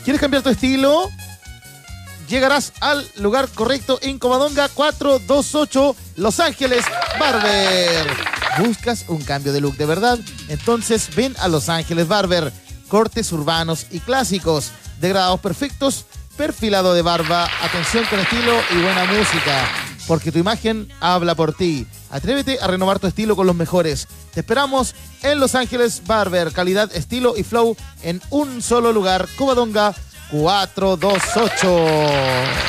¿Quieres cambiar tu estilo? Llegarás al lugar correcto en Covadonga 428 Los Ángeles Barber. ¿Buscas un cambio de look de verdad? Entonces ven a Los Ángeles Barber. Cortes urbanos y clásicos, degradados perfectos, perfilado de barba, atención con estilo y buena música. Porque tu imagen habla por ti. Atrévete a renovar tu estilo con los mejores. Te esperamos en Los Ángeles Barber. Calidad, estilo y flow en un solo lugar. Covadonga 428.